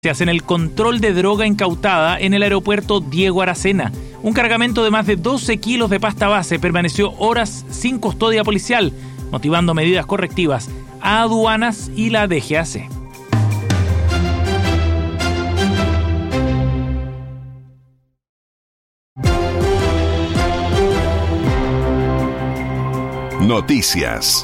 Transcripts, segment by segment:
Se hace en el control de droga incautada en el aeropuerto Diego Aracena. Un cargamento de más de 12 kilos de pasta base permaneció horas sin custodia policial, motivando medidas correctivas a aduanas y la DGAC. Noticias.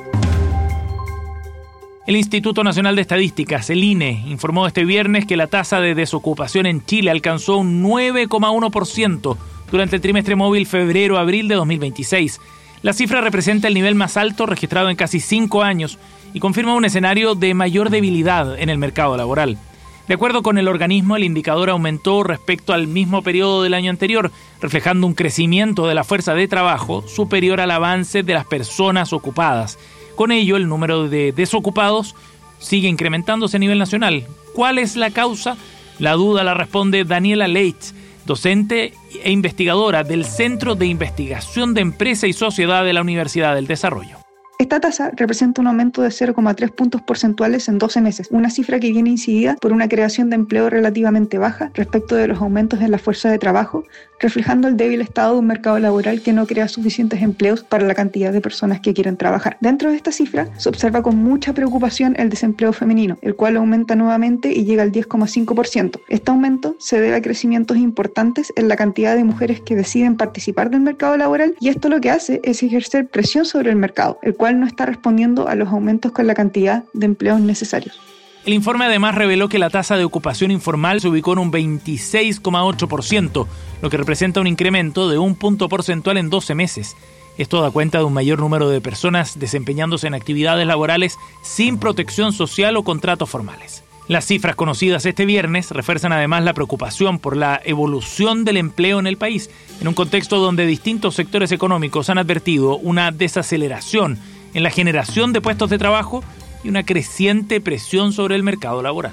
El Instituto Nacional de Estadísticas, el INE, informó este viernes que la tasa de desocupación en Chile alcanzó un 9,1% durante el trimestre móvil febrero-abril de 2026. La cifra representa el nivel más alto registrado en casi 5 años y confirma un escenario de mayor debilidad en el mercado laboral. De acuerdo con el organismo, el indicador aumentó respecto al mismo periodo del año anterior, reflejando un crecimiento de la fuerza de trabajo superior al avance de las personas ocupadas. Con ello, el número de desocupados sigue incrementándose a nivel nacional. ¿Cuál es la causa? La duda la responde Daniela Leitz, docente e investigadora del Centro de Investigación de Empresa y Sociedad de la Universidad del Desarrollo. Esta tasa representa un aumento de 0,3 puntos porcentuales en 12 meses, una cifra que viene incidida por una creación de empleo relativamente baja respecto de los aumentos en la fuerza de trabajo, reflejando el débil estado de un mercado laboral que no crea suficientes empleos para la cantidad de personas que quieren trabajar. Dentro de esta cifra se observa con mucha preocupación el desempleo femenino, el cual aumenta nuevamente y llega al 10,5%. Este aumento se debe a crecimientos importantes en la cantidad de mujeres que deciden participar del mercado laboral, y esto lo que hace es ejercer presión sobre el mercado, el cual no está respondiendo a los aumentos con la cantidad de empleos necesarios. El informe además reveló que la tasa de ocupación informal se ubicó en un 26,8%, lo que representa un incremento de 1 punto porcentual en 12 meses. Esto da cuenta de un mayor número de personas desempeñándose en actividades laborales sin protección social o contratos formales. Las cifras conocidas este viernes refuerzan además la preocupación por la evolución del empleo en el país, en un contexto donde distintos sectores económicos han advertido una desaceleración en la generación de puestos de trabajo y una creciente presión sobre el mercado laboral.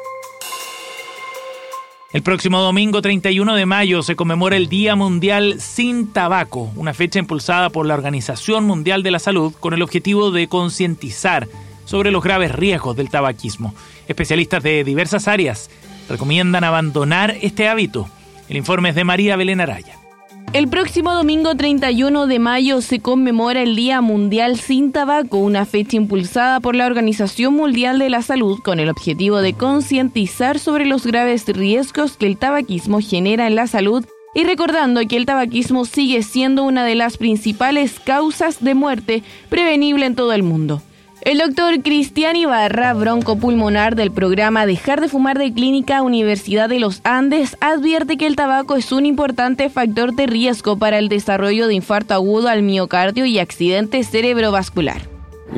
El próximo domingo 31 de mayo se conmemora el Día Mundial Sin Tabaco, una fecha impulsada por la Organización Mundial de la Salud con el objetivo de concientizar sobre los graves riesgos del tabaquismo. Especialistas de diversas áreas recomiendan abandonar este hábito. El informe es de María Belén Araya. El próximo domingo 31 de mayo se conmemora el Día Mundial Sin Tabaco, una fecha impulsada por la Organización Mundial de la Salud con el objetivo de concientizar sobre los graves riesgos que el tabaquismo genera en la salud y recordando que el tabaquismo sigue siendo una de las principales causas de muerte prevenible en todo el mundo. El doctor Cristian Ibarra, broncopulmonar del programa Dejar de Fumar de Clínica Universidad de los Andes, advierte que el tabaco es un importante factor de riesgo para el desarrollo de infarto agudo al miocardio y accidente cerebrovascular.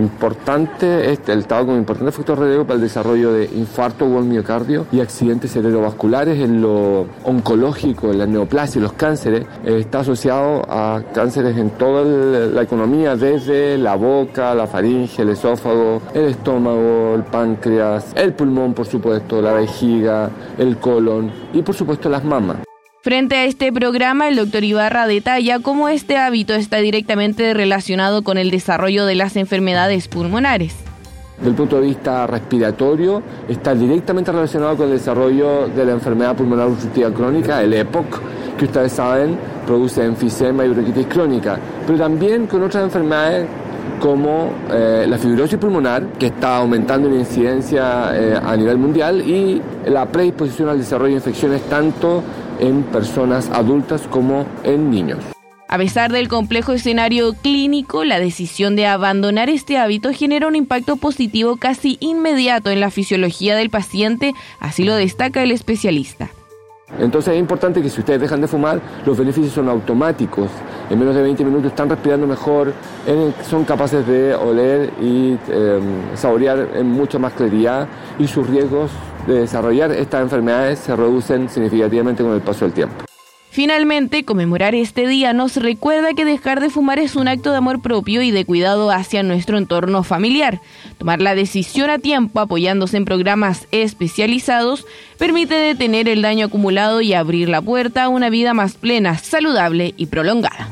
El tabaco es un importante factor de riesgo para el desarrollo de infarto agudo al miocardio y accidentes cerebrovasculares. En lo oncológico, en la neoplasia, los cánceres, está asociado a cánceres en toda la economía, desde la boca, la faringe, el esófago, el estómago, el páncreas, el pulmón, por supuesto, la vejiga, el colon y, por supuesto, las mamas. Frente a este programa, el doctor Ibarra detalla cómo este hábito está directamente relacionado con el desarrollo de las enfermedades pulmonares. Desde el punto de vista respiratorio, está directamente relacionado con el desarrollo de la enfermedad pulmonar obstructiva crónica, el EPOC, que ustedes saben produce enfisema y bronquitis crónica, pero también con otras enfermedades como la fibrosis pulmonar, que está aumentando en incidencia a nivel mundial, y la predisposición al desarrollo de infecciones tanto en personas adultas como en niños. A pesar del complejo escenario clínico, la decisión de abandonar este hábito genera un impacto positivo casi inmediato en la fisiología del paciente, así lo destaca el especialista. Entonces es importante que si ustedes dejan de fumar, los beneficios son automáticos. En menos de 20 minutos están respirando mejor, son capaces de oler y saborear en mucha más claridad, y sus riesgos de desarrollar estas enfermedades se reducen significativamente con el paso del tiempo. Finalmente, conmemorar este día nos recuerda que dejar de fumar es un acto de amor propio y de cuidado hacia nuestro entorno familiar. Tomar la decisión a tiempo, apoyándose en programas especializados, permite detener el daño acumulado y abrir la puerta a una vida más plena, saludable y prolongada.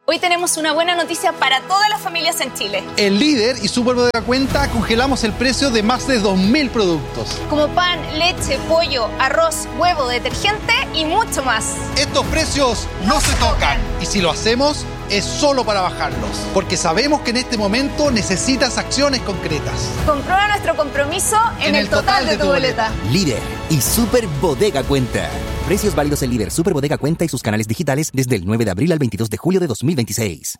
Hoy tenemos una buena noticia para todas las familias en Chile. En Líder y Super Bodega Cuenta congelamos el precio de más de 2.000 productos. Como pan, leche, pollo, arroz, huevo, detergente y mucho más. Estos precios no se tocan. Y si lo hacemos, es solo para bajarlos. Porque sabemos que en este momento necesitas acciones concretas. Comprueba nuestro compromiso en el total de tu boleta. Líder y Super Bodega Cuenta. Precios válidos en Líder, Super Bodega Cuenta y sus canales digitales desde el 9 de abril al 22 de julio de 2026.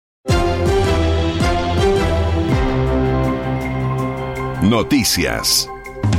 Noticias.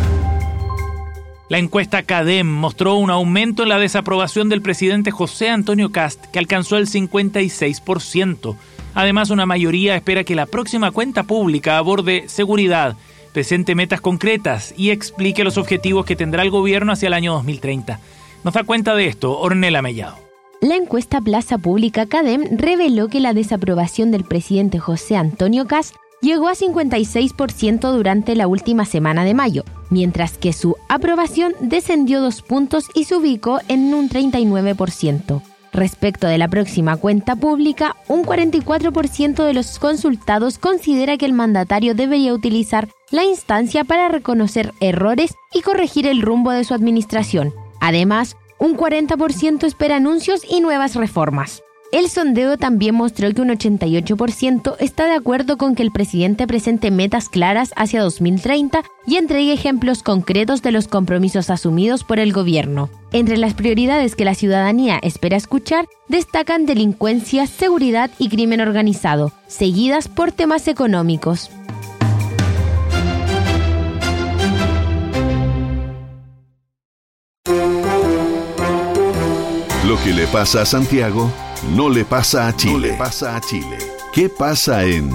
La encuesta CADEM mostró un aumento en la desaprobación del presidente José Antonio Kast, que alcanzó el 56%. Además, una mayoría espera que la próxima cuenta pública aborde seguridad, presente metas concretas y explique los objetivos que tendrá el gobierno hacia el año 2030. Nos da cuenta de esto Ornella Mellado. La encuesta Plaza Pública CADEM reveló que la desaprobación del presidente José Antonio Kast llegó a 56% durante la última semana de mayo, mientras que su aprobación descendió 2 puntos y se ubicó en un 39%. Respecto de la próxima cuenta pública, un 44% de los consultados considera que el mandatario debería utilizar la instancia para reconocer errores y corregir el rumbo de su administración. Además, un 40% espera anuncios y nuevas reformas. El sondeo también mostró que un 88% está de acuerdo con que el presidente presente metas claras hacia 2030 y entregue ejemplos concretos de los compromisos asumidos por el gobierno. Entre las prioridades que la ciudadanía espera escuchar, destacan delincuencia, seguridad y crimen organizado, seguidas por temas económicos. Lo que le pasa a Santiago no le pasa a Chile. ¿Qué pasa en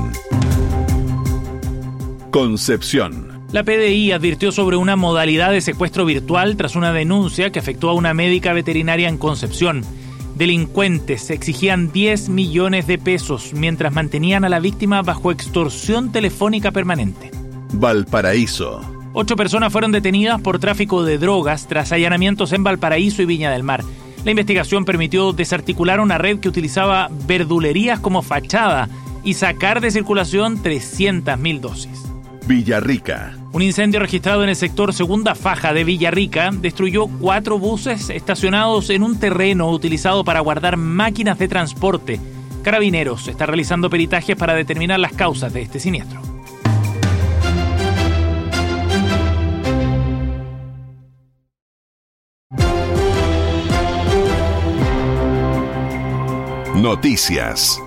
Concepción? La PDI advirtió sobre una modalidad de secuestro virtual tras una denuncia que afectó a una médica veterinaria en Concepción. Delincuentes exigían 10 millones de pesos mientras mantenían a la víctima bajo extorsión telefónica permanente. Valparaíso. 8 personas fueron detenidas por tráfico de drogas tras allanamientos en Valparaíso y Viña del Mar. La investigación permitió desarticular una red que utilizaba verdulerías como fachada y sacar de circulación 300.000 dosis. Villarrica. Un incendio registrado en el sector Segunda Faja de Villarrica destruyó 4 buses estacionados en un terreno utilizado para guardar máquinas de transporte. Carabineros está realizando peritajes para determinar las causas de este siniestro. Noticias.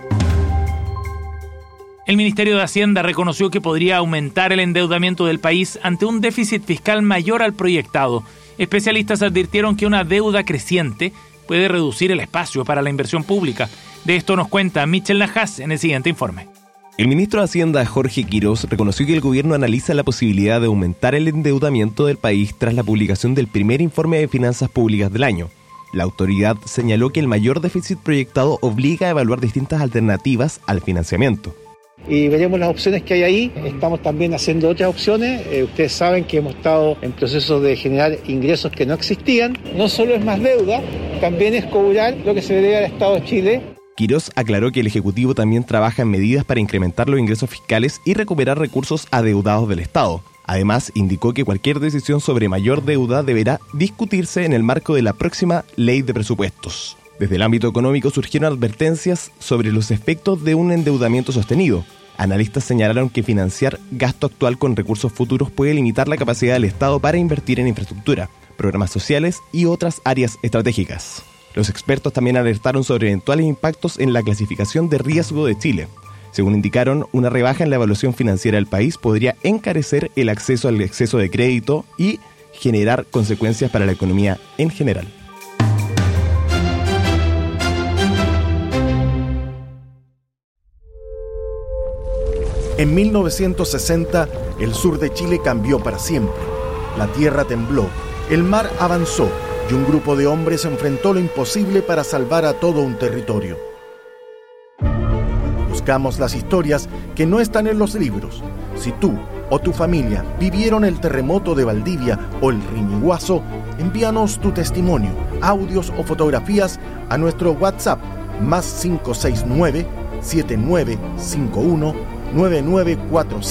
El Ministerio de Hacienda reconoció que podría aumentar el endeudamiento del país ante un déficit fiscal mayor al proyectado. Especialistas advirtieron que una deuda creciente puede reducir el espacio para la inversión pública. De esto nos cuenta Michel Najas en el siguiente informe. El ministro de Hacienda, Jorge Quirós, reconoció que el gobierno analiza la posibilidad de aumentar el endeudamiento del país tras la publicación del primer informe de finanzas públicas del año. La autoridad señaló que el mayor déficit proyectado obliga a evaluar distintas alternativas al financiamiento. Y veremos las opciones que hay ahí. Estamos también haciendo otras opciones. Ustedes saben que hemos estado en proceso de generar ingresos que no existían. No solo es más deuda, también es cobrar lo que se debe al Estado de Chile. Quirós aclaró que el Ejecutivo también trabaja en medidas para incrementar los ingresos fiscales y recuperar recursos adeudados del Estado. Además, indicó que cualquier decisión sobre mayor deuda deberá discutirse en el marco de la próxima ley de presupuestos. Desde el ámbito económico surgieron advertencias sobre los efectos de un endeudamiento sostenido. Analistas señalaron que financiar gasto actual con recursos futuros puede limitar la capacidad del Estado para invertir en infraestructura, programas sociales y otras áreas estratégicas. Los expertos también alertaron sobre eventuales impactos en la clasificación de riesgo de Chile. Según indicaron, una rebaja en la evaluación financiera del país podría encarecer el acceso al exceso de crédito y generar consecuencias para la economía en general. En 1960, el sur de Chile cambió para siempre. La tierra tembló, el mar avanzó y un grupo de hombres enfrentó lo imposible para salvar a todo un territorio. Buscamos las historias que no están en los libros. Si tú o tu familia vivieron el terremoto de Valdivia o el Riñiguazo, envíanos tu testimonio, audios o fotografías a nuestro WhatsApp +569 7951 9945